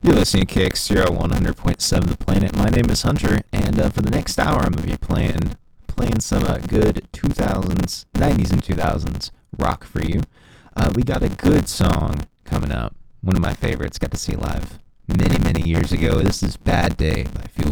You're listening to KXTR 100.7 The Planet. My name is Hunter, and for the next hour, I'm going to be playing some good 2000s, 90s and 2000s rock for you. We got a good song coming up. One of my favorites. Got to see live many, many years ago. This is Bad Day by Fuel